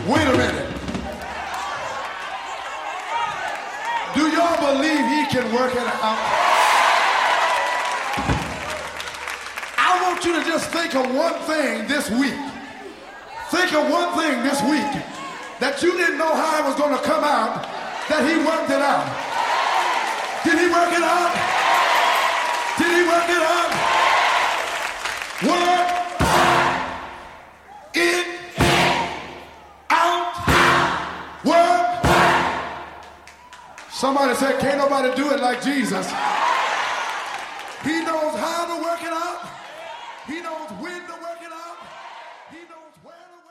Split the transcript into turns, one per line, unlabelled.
Wait a minute. Do y'all believe he can work it out? I want you to just think of one thing this week. Think of one thing this week that you didn't know how it was going to come out, that he worked it out. Did he work it out? Did he work it out? Work it out. Work. Somebody said, can't nobody do it like Jesus. He knows how to work it out. He knows when